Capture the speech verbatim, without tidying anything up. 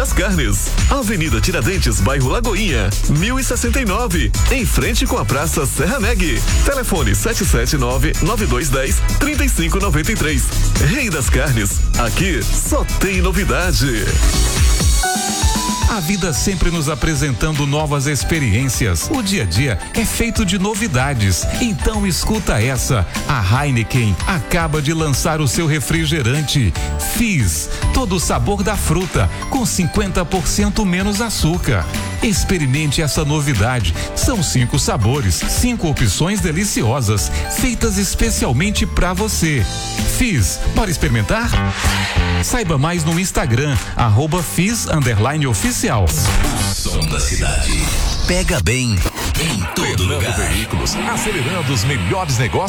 das Carnes, Avenida Tiradentes, bairro Lagoinha, mil e sessenta e nove, em frente com a Praça Serra Neg. Telefone sete sete nove, nove dois um zero, três cinco nove três. Rei das Carnes, aqui só tem novidade. A vida sempre nos apresentando novas experiências. O dia a dia é feito de novidades. Então escuta essa. A Heineken acaba de lançar o seu refrigerante Fizz, todo o sabor da fruta, com cinquenta por cento menos açúcar. Experimente essa novidade. São cinco sabores, cinco opções deliciosas, feitas especialmente para você. Fizz, bora experimentar? Saiba mais no Instagram, arroba Fizz underline oficial. Som da cidade. Pega bem em todo lugar. Veículos, acelerando os melhores negócios.